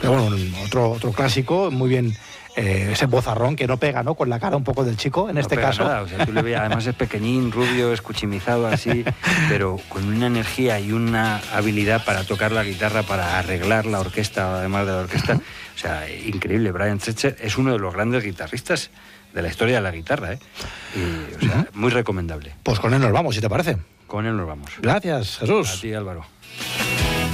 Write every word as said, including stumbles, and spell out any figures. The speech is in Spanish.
Pero bueno, otro, otro clásico, muy bien, eh, ese bozarrón que no pega, ¿no? Con la cara un poco del chico, en no este pega caso. Nada. O sea, tú le ves, además es pequeñín, rubio, escuchimizado así, pero con una energía y una habilidad para tocar la guitarra, para arreglar la orquesta, además de la orquesta. O sea, increíble. Brian Setzer es uno de los grandes guitarristas de la historia de la guitarra, ¿eh? Y, o sea, uh-huh. muy recomendable. Pues con él nos vamos, si te parece. Con él nos vamos. Gracias, Jesús. A ti, Álvaro.